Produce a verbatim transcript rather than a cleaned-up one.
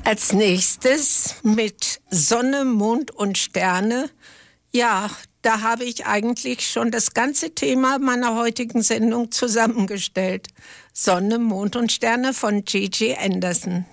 Als nächstes mit Sonne, Mond und Sterne. Ja, da habe ich eigentlich schon das ganze Thema meiner heutigen Sendung zusammengestellt. Sonne, Mond und Sterne von Gigi Anderson.